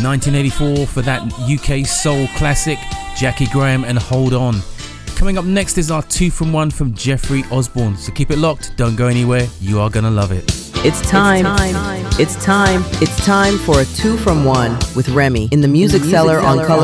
1984 for that UK soul classic, Jackie Graham and Hold On. Coming up next is our 2 from 1 from Jeffrey Osborne. So keep it locked, don't go anywhere, you are gonna love it. It's time for a 2 from 1 with Remy in the Music Cellar on Color